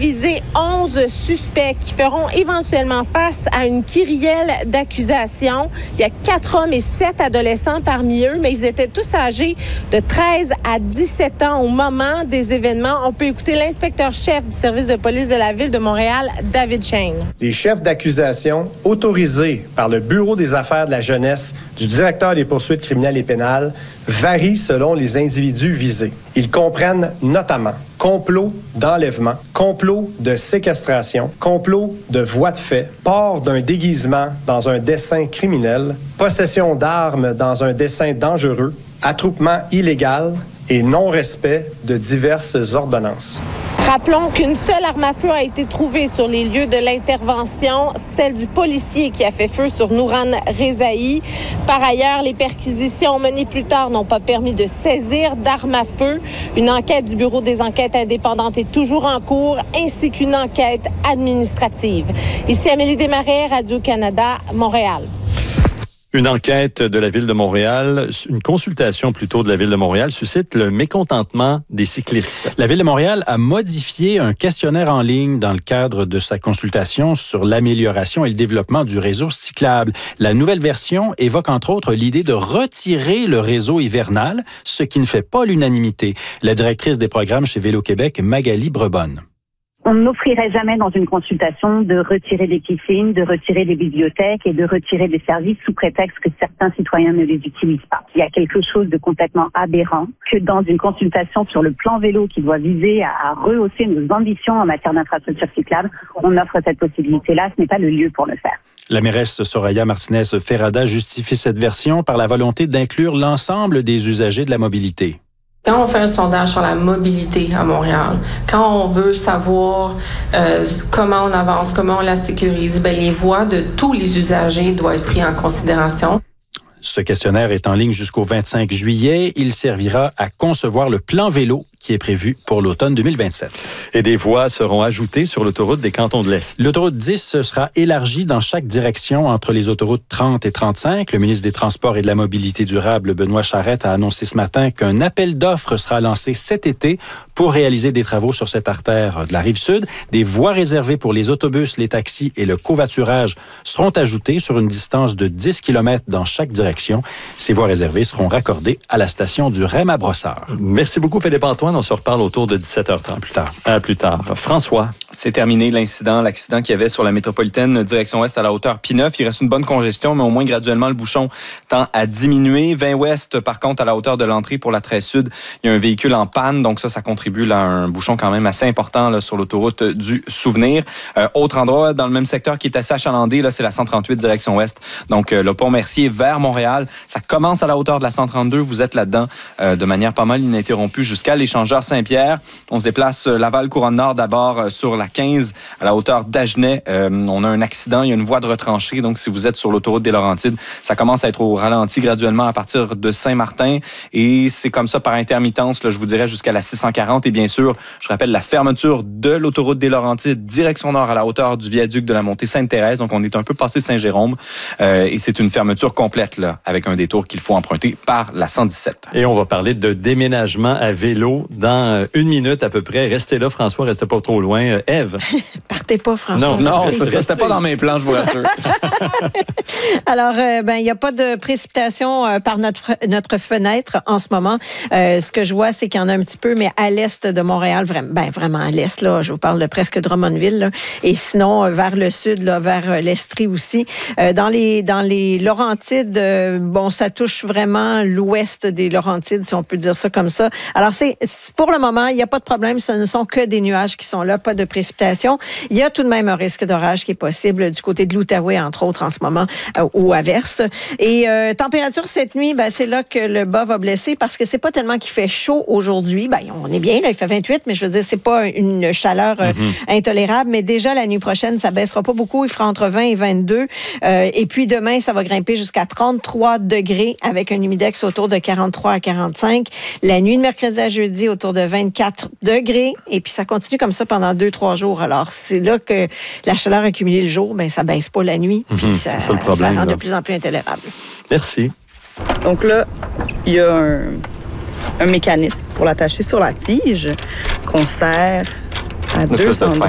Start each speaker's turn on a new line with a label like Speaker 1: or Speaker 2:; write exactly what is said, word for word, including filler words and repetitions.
Speaker 1: viser onze suspects qui feront éventuellement face à une kyrielle d'accusations. Il y a quatre hommes et sept adolescents parmi eux, mais ils étaient tous âgés de treize à dix-sept ans au moment des événements. On peut écouter l'inspecteur-chef du service de police de la Ville de Montréal, David Chang.
Speaker 2: Les chefs d'accusation autorisés par le Bureau des affaires de la jeunesse du directeur des poursuites criminelles et pénales varient selon les individus visés. Ils comprennent notamment complot d'enlèvement, complot de séquestration, complot de voie de fait, port d'un déguisement dans un dessein criminel, possession d'armes dans un dessein dangereux, attroupement illégal et non-respect de diverses ordonnances.
Speaker 1: Rappelons qu'une seule arme à feu a été trouvée sur les lieux de l'intervention, celle du policier qui a fait feu sur Nouran Rezaï. Par ailleurs, les perquisitions menées plus tard n'ont pas permis de saisir d'armes à feu. Une enquête du Bureau des enquêtes indépendantes est toujours en cours, ainsi qu'une enquête administrative. Ici Amélie Desmarais, Radio-Canada, Montréal.
Speaker 3: Une enquête de la Ville de Montréal, une consultation plutôt de la Ville de Montréal suscite le mécontentement des cyclistes.
Speaker 4: La Ville de Montréal a modifié un questionnaire en ligne dans le cadre de sa consultation sur l'amélioration et le développement du réseau cyclable. La nouvelle version évoque entre autres l'idée de retirer le réseau hivernal, ce qui ne fait pas l'unanimité. La directrice des programmes chez Vélo-Québec, Magali Brebonne.
Speaker 5: On n'offrirait jamais dans une consultation de retirer des piscines, de retirer des bibliothèques et de retirer des services sous prétexte que certains citoyens ne les utilisent pas. Il y a quelque chose de complètement aberrant que dans une consultation sur le plan vélo qui doit viser à rehausser nos ambitions en matière d'infrastructure cyclable, on offre cette possibilité-là. Ce n'est pas le lieu pour le faire.
Speaker 4: La mairesse Soraya Martinez-Ferrada justifie cette version par la volonté d'inclure l'ensemble des usagers de la mobilité.
Speaker 6: Quand on fait un sondage sur la mobilité à Montréal, quand on veut savoir euh, comment on avance, comment on la sécurise, ben les voix de tous les usagers doivent être prises en considération.
Speaker 4: Ce questionnaire est en ligne jusqu'au vingt-cinq juillet. Il servira à concevoir le plan vélo qui est prévu pour l'automne deux mille vingt-sept.
Speaker 3: Et des voies seront ajoutées sur l'autoroute des Cantons de l'Est.
Speaker 4: L'autoroute dix sera élargie dans chaque direction entre les autoroutes trente et trente-cinq. Le ministre des Transports et de la Mobilité durable, Benoît Charette, a annoncé ce matin qu'un appel d'offres sera lancé cet été pour réaliser des travaux sur cette artère de la Rive-Sud. Des voies réservées pour les autobus, les taxis et le covoiturage seront ajoutées sur une distance de dix kilomètres dans chaque direction. Ces voies réservées seront raccordées à la station du R E M à Brossard.
Speaker 3: Merci beaucoup, Philippe-Antoine. On se reparle autour de dix-sept heures trente.
Speaker 4: Plus tard.
Speaker 3: À plus tard. François.
Speaker 7: C'est terminé l'incident, l'accident qu'il y avait sur la métropolitaine direction ouest à la hauteur P neuf. Il reste une bonne congestion, mais au moins graduellement, le bouchon tend à diminuer. vingt ouest, par contre, à la hauteur de l'entrée pour la treize sud, il y a un véhicule en panne. Donc ça, ça contribue là, à un bouchon quand même assez important là, sur l'autoroute du Souvenir. Euh, autre endroit dans le même secteur qui est assez achalandé, là, c'est la cent trente-huit direction ouest. Donc euh, le pont Mercier vers Montréal. Ça commence à la hauteur de la cent trente-deux. Vous êtes là-dedans euh, de manière pas mal ininterrompue jusqu'à l'échangeur Saint-Pierre. On se déplace euh, Laval-Couronne-Nord d'abord euh, sur la quinze à la hauteur d'Agenais. Euh, on a un accident, il y a une voie de retranchée. Donc, si vous êtes sur l'autoroute des Laurentides, ça commence à être au ralenti graduellement à partir de Saint-Martin. Et c'est comme ça par intermittence, là, je vous dirais, jusqu'à la six cent quarante. Et bien sûr, je rappelle la fermeture de l'autoroute des Laurentides, direction nord à la hauteur du viaduc de la montée Sainte-Thérèse. Donc, on est un peu passé Saint-Jérôme. Euh, et c'est une fermeture complète, là, avec un détour qu'il faut emprunter par la cent dix-sept.
Speaker 3: Et on va parler de déménagement à vélo dans une minute à peu près. Restez là, François, restez pas trop loin. Ève.
Speaker 1: Partez pas, François.
Speaker 7: Non, non, ça restait pas dans mes plans, je vous rassure.
Speaker 1: Alors, euh, ben, il n'y a pas de précipitation euh, par notre, notre fenêtre en ce moment. Euh, ce que je vois, c'est qu'il y en a un petit peu, mais à l'est de Montréal, vraiment, ben, vraiment à l'est, là, je vous parle de presque Drummondville, là, et sinon, euh, vers le sud, là, vers euh, l'Estrie aussi. Euh, dans les, dans les Laurentides, euh, bon, ça touche vraiment l'ouest des Laurentides, si on peut dire ça comme ça. Alors, c'est, pour le moment, il n'y a pas de problème. Ce ne sont que des nuages qui sont là, pas de précipitation. Il y a tout de même un risque d'orage qui est possible du côté de l'Outaouais, entre autres, en ce moment, euh, ou à Verse. Et euh, température cette nuit, ben, c'est là que le bas va blesser parce que c'est pas tellement qu'il fait chaud aujourd'hui. Ben, on est bien, là, il fait vingt-huit, mais je veux dire, c'est pas une chaleur euh, mm-hmm. intolérable. Mais déjà, la nuit prochaine, ça baissera pas beaucoup. Il fera entre vingt et vingt-deux. Euh, et puis demain, ça va grimper jusqu'à trente-trois degrés avec un humidex autour de quarante-trois à quarante-cinq. La nuit de mercredi à jeudi, autour de vingt-quatre degrés. Et puis, ça continue comme ça pendant deux, trois jours. Alors, c'est là que la chaleur accumulée le jour, ben ça baisse pas la nuit.
Speaker 3: Mmh,
Speaker 1: puis ça,
Speaker 3: c'est ça le problème.
Speaker 1: Ça rend
Speaker 3: là.
Speaker 1: de plus en plus intolérable.
Speaker 3: Merci.
Speaker 8: Donc là, il y a un, un mécanisme pour l'attacher sur la tige qu'on serre à deux endroits.